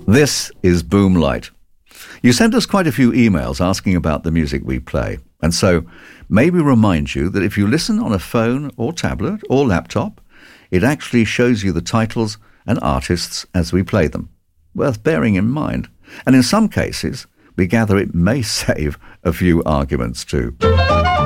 This is Boomlight. You sent us quite a few emails asking about the music we play, and so may we remind you that if you listen on a phone or tablet or laptop, it actually shows you the titles and artists as we play them. Worth bearing in mind. And in some cases, we gather it may save a few arguments too.